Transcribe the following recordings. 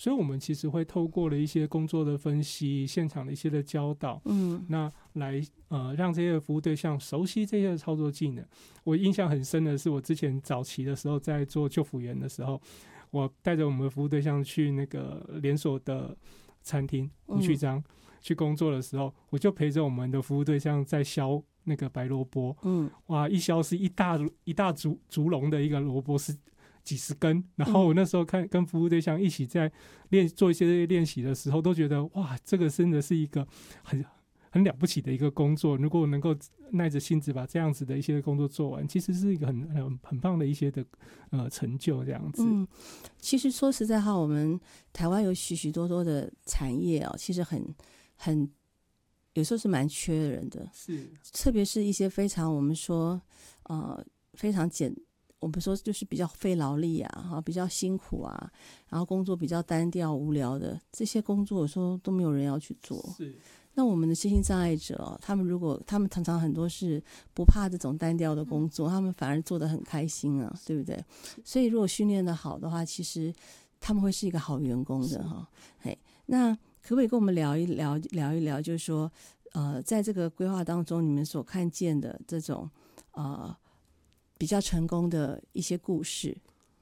所以我们其实会透过了一些工作的分析、现场的一些的教导，那来让这些服务对象熟悉这些的操作技能。我印象很深的是，我之前早期的时候在做救辅员的时候，我带着我们的服务对象去那个连锁的餐厅胡须章去工作的时候，我就陪着我们的服务对象在削那个白萝卜，哇，一削是一大竹笼的一个萝卜，是几十根。然后我那时候跟服务对象一起在做一些练习的时候，都觉得哇，这个真的是一个很了不起的一个工作。如果能够耐着性子把这样子的一些工作做完，其实是一个很棒的一些的成就这样子。 其实说实在话，我们台湾有许许多多的产业哦，其实很有时候是蛮缺人的， 是特别是一些非常我们说非常我们说就是比较费劳力啊，比较辛苦啊，然后工作比较单调无聊的这些工作，有时候都没有人要去做。 是。 那我们的身心障碍者他们常常很多是不怕这种单调的工作，他们反而做得很开心啊，对不对？所以如果训练得好的话，其实他们会是一个好员工的哈。那可不可以跟我们聊一聊，就是说在这个规划当中，你们所看见的这种比较成功的一些故事？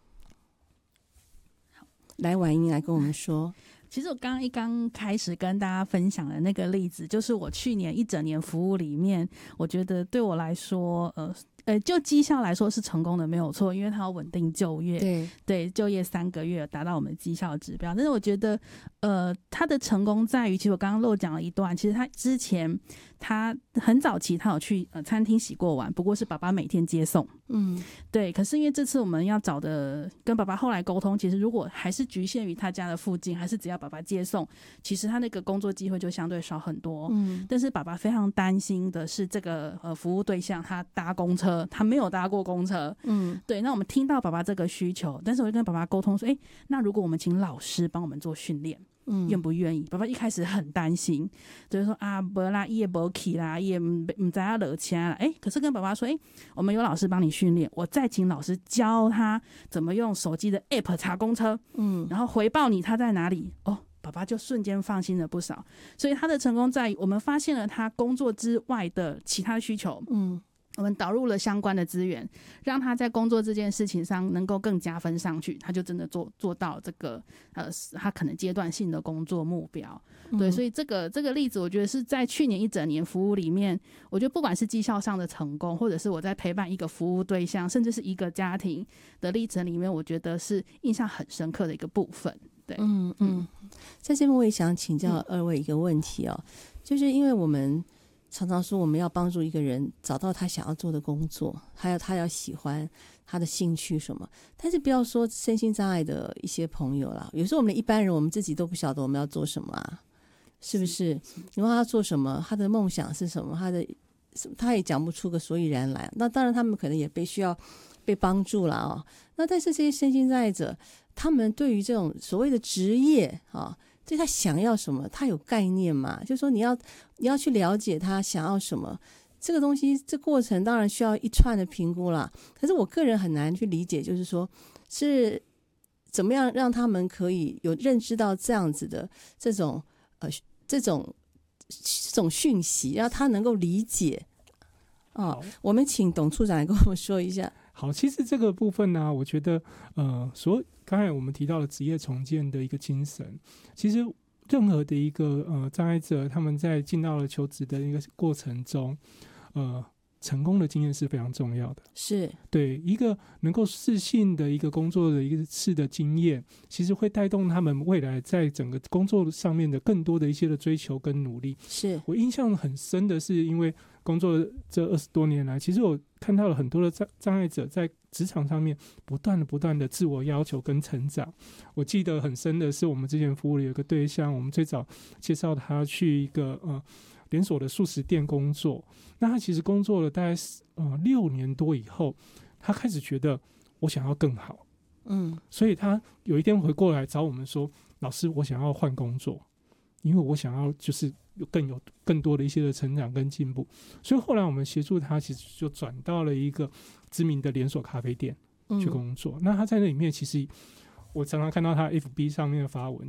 来，婉英来跟我们说。 其实我刚开始跟大家分享的那个例子，就是我去年一整年服务里面，我觉得对我来说，就绩效来说是成功的，没有错，因为它有稳定就业，对，就业3个月达到我们绩效指标。但是我觉得，它的成功在于，其实我刚刚漏讲了一段，其实他之前他很早期他有去餐厅洗过碗，不过是爸爸每天接送，对。可是因为这次我们要找的跟爸爸后来沟通，其实如果还是局限于他家的附近，还是只要爸爸接送，其实他那个工作机会就相对少很多。但是爸爸非常担心的是这个服务对象他搭公车，他没有搭过公车，对。那我们听到爸爸这个需求，但是我就跟爸爸沟通说，那如果我们请老师帮我们做训练，愿不愿意？爸爸一开始很担心，就是说没啦，也没去啦，也不知道落车啦。可是跟爸爸说，我们有老师帮你训练，我再请老师教他怎么用手机的 app 查公车，然后回报你他在哪里。爸爸就瞬间放心了不少。所以他的成功在于，我们发现了他工作之外的其他需求，我们导入了相关的资源，让他在工作这件事情上能够更加分上去，他就真的做到这个他可能阶段性的工作目标。对，所以这个例子，我觉得是在去年一整年服务里面，我觉得不管是绩效上的成功，或者是我在陪伴一个服务对象，甚至是一个家庭的历程里面，我觉得是印象很深刻的一个部分。对， 在这边我也想请教二位一个问题哦，就是因为我们常常说我们要帮助一个人找到他想要做的工作，还有他要喜欢他的兴趣什么，但是不要说身心障碍的一些朋友啦，有时候我们的一般人我们自己都不晓得我们要做什么啊，是不是？你问他做什么，他的梦想是什么，他也讲不出个所以然来。那当然他们可能也需要被帮助了哦。那但是这些身心障碍者，他们对于这种所谓的职业啊，对他想要什么，他有概念吗？就是说你要去了解他想要什么，这个东西这过程当然需要一串的评估啦。可是我个人很难去理解，就是说是怎么样让他们可以有认知到这样子的这种讯息，让他能够理解。我们请董处长来跟我们说一下。 好，其实这个部分呢，我觉得刚才我们提到了职业重建的一个精神，其实任何的一个障碍者，他们在进到了求职的一个过程中，成功的经验是非常重要的。 是对一个能够适性的一个工作的一次的经验，其实会带动他们未来在整个工作上面的更多的一些的追求跟努力。 是我印象很深的是，因为工作这20多年来，其实我看到了很多的障碍者在职场上面不断的自我要求跟成长。我记得很深的是，我们之前服务的有一个对象，我们最早介绍他去一个连锁的素食店工作。那他其实工作了大概6年多以后，他开始觉得我想要更好，所以他有一天回过来找我们说，老师，我想要换工作，因为我想要就是有更多的一些的成长跟进步。所以后来我们协助他，其实就转到了一个知名的连锁咖啡店去工作。那他在那里面，其实我常常看到他 FB 上面的发文，